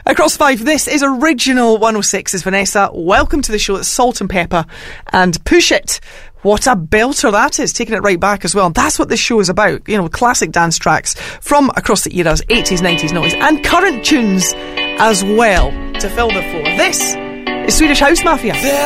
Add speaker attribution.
Speaker 1: Across 5, this is Original 106. Is Vanessa. Welcome to the show. It's Salt and Pepper and Push It. What a belter that is, taking it right back as well. That's what this show is about, you know, classic dance tracks from across the eras, 80s, 90s, 90s, and current tunes as well to fill the floor. This is Swedish House Mafia.